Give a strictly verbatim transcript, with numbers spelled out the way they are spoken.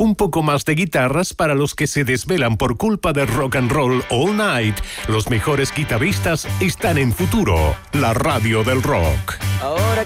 Un poco más de guitarras para los que se desvelan por culpa del rock and roll all night. Los mejores guitarristas están en Futuro, la radio del rock. Ahora